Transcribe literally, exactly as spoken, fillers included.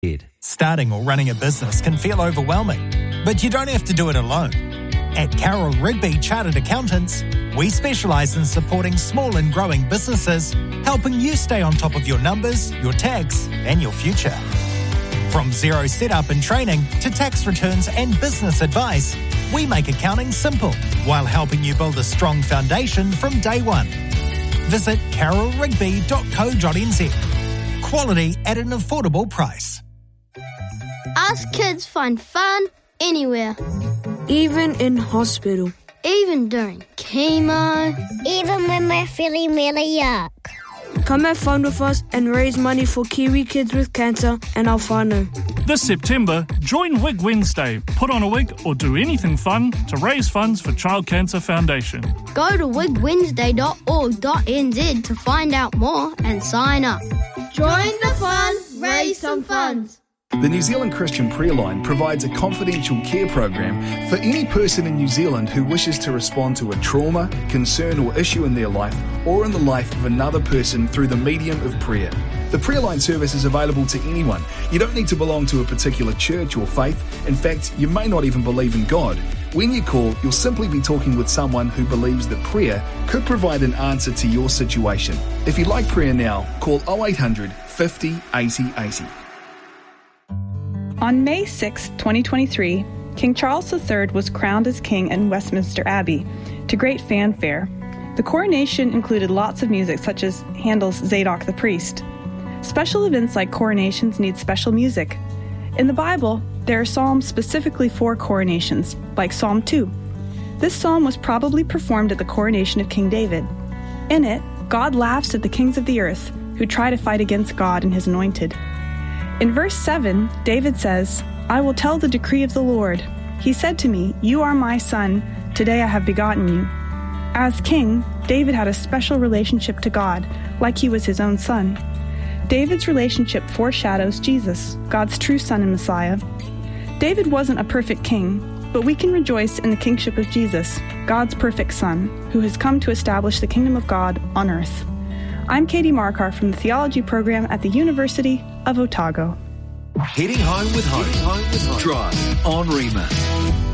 Starting or running a business can feel overwhelming, but you don't have to do it alone. At Carroll Rigby Chartered Accountants, we specialise in supporting small and growing businesses, helping you stay on top of your numbers, your tax, and your future. From zero setup and training to tax returns and business advice, we make accounting simple while helping you build a strong foundation from day one. Visit carroll rigby dot co dot n z. Quality at an affordable price. Us kids find fun anywhere. Even in hospital. Even during chemo. Even when we're feeling really yuck. Come have fun with us and raise money for Kiwi kids with cancer and our whānau. This September, join Wig Wednesday. Put on a wig or do anything fun to raise funds for Child Cancer Foundation. Go to wig wednesday dot org dot n z to find out more and sign up. Join the fun, raise some funds. The New Zealand Christian Prayer Line provides a confidential care program for any person in New Zealand who wishes to respond to a trauma, concern or issue in their life or in the life of another person through the medium of prayer. The Prayer Line service is available to anyone. You don't need to belong to a particular church or faith. In fact, you may not even believe in God. When you call, you'll simply be talking with someone who believes that prayer could provide an answer to your situation. If you'd like prayer now, call oh eight hundred, fifty, eighty, eighty. On May sixth, twenty twenty-three, King Charles the Third was crowned as king in Westminster Abbey, to great fanfare. The coronation included lots of music such as Handel's Zadok the Priest. Special events like coronations need special music. In the Bible, there are psalms specifically for coronations, like Psalm two. This psalm was probably performed at the coronation of King David. In it, God laughs at the kings of the earth who try to fight against God and his anointed. In verse seven, David says, I will tell the decree of the Lord. He said to me, you are my son, today I have begotten you. As king, David had a special relationship to God, like he was his own son. David's relationship foreshadows Jesus, God's true son and Messiah. David wasn't a perfect king, but we can rejoice in the kingship of Jesus, God's perfect son, who has come to establish the kingdom of God on earth. I'm Katie Markar from the Theology program at the University of Otago. Heading home with Home. Heading home with Home. Drive on Rema.